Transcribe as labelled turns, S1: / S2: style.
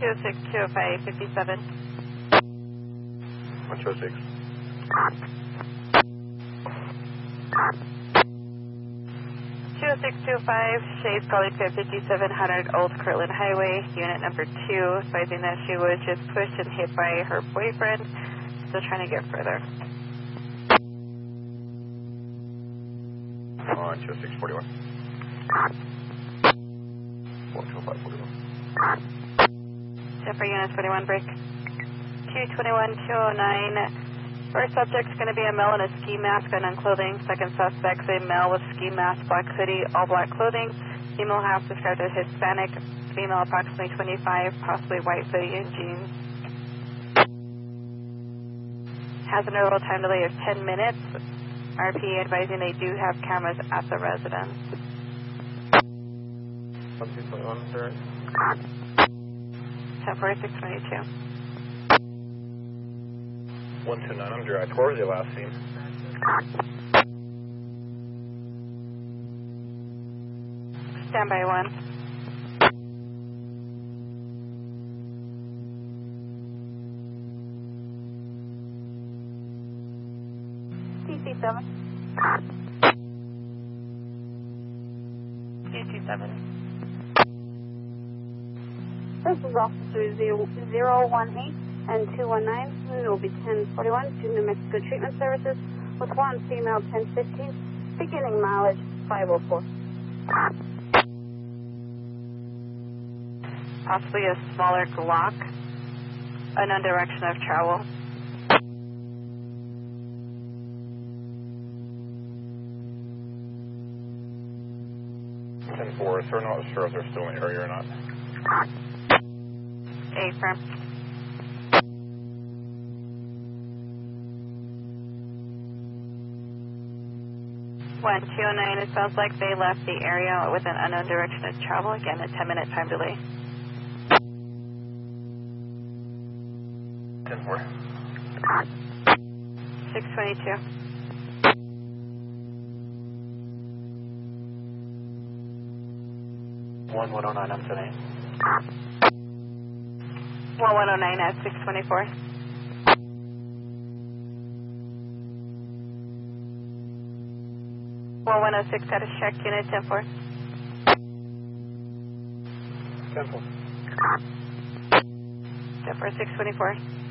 S1: 206, 205, 57.
S2: 106.
S1: 20625, Shades calling to 5700 Old Kirtland Highway, unit number 2, advising that she was just pushed and hit by her boyfriend, still trying to get further.
S2: On 20641. 12541.
S1: Jennifer, unit 21, break. 221-209. First subject's going to be a male in a ski mask and unclothing. Second suspect's a male with ski mask, black hoodie, all black clothing. Female half described as Hispanic. Female approximately 25, possibly white hoodie and jeans. Has an overall time delay of 10 minutes. RPA advising they do have cameras at the residence.
S2: 1221, sir.
S1: 104622.
S2: 129, I'm direct. Where was your last scene?
S1: Standby 1. TC7. TC7.
S3: This is Officer 018 and 219. It will be 1041 to New Mexico Treatment Services with one female 1015, beginning mileage 504.
S1: Possibly a smaller Glock. Unknown direction of travel.
S2: Ten four. Sir, not sure if they're still in the area or not.
S1: Affirm. 1209, it sounds like they left the area with an unknown direction of travel. Again, a 10-minute time delay.
S2: 10-4.
S1: 622.
S2: 1109, I'm tonight.
S1: 1109 at 624. 1106 at a check, unit 10-4.
S2: 10-4.
S1: 10-4, 624.